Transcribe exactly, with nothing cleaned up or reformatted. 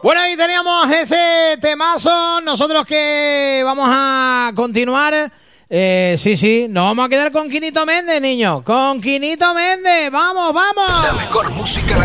Bueno, ahí teníamos ese temazo. Nosotros que vamos a continuar. Eh, sí, sí, nos vamos a quedar con Quinito Méndez, niños. Con Quinito Méndez. Vamos, vamos. La mejor música la